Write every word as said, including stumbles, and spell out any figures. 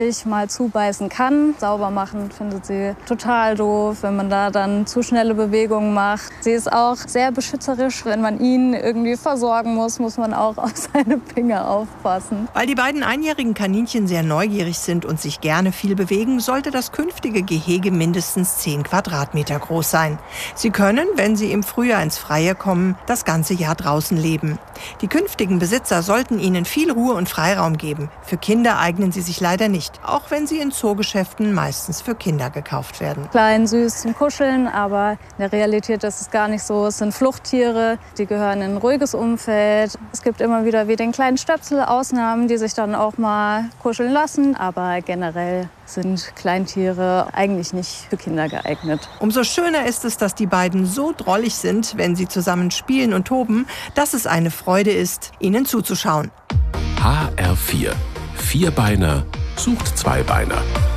mal zubeißen kann. Sauber machen findet sie total doof, wenn man da dann zu schnelle Bewegungen macht. Sie ist auch sehr beschützerisch. Wenn man ihn irgendwie versorgen muss, muss man auch auf seine Finger aufpassen. Weil die beiden einjährigen Kaninchen sehr neugierig sind und sich gerne viel bewegen, sollte das künftige Gehege mindestens zehn Quadratmeter groß sein. Sie können, wenn sie im Frühjahr ins Freie kommen, das ganze Jahr draußen leben. Die künftigen Besitzer sollten ihnen viel Ruhe und Freiraum geben. Für Kinder eignen sie sich leider nicht, auch wenn sie in Zoogeschäften meistens für Kinder gekauft werden. Klein, süß zum Kuscheln, aber in der Realität ist es gar nicht so. Es sind Fluchttiere, die gehören in ein ruhiges Umfeld. Es gibt immer wieder wie den kleinen Stöpsel Ausnahmen, die sich dann auch mal kuscheln lassen, aber generell sind Kleintiere eigentlich nicht für Kinder geeignet. Umso schöner ist es, dass die beiden so drollig sind, wenn sie zusammen spielen und toben, dass es eine Freude ist, ihnen zuzuschauen. H R vier. Vierbeiner sucht Zweibeiner.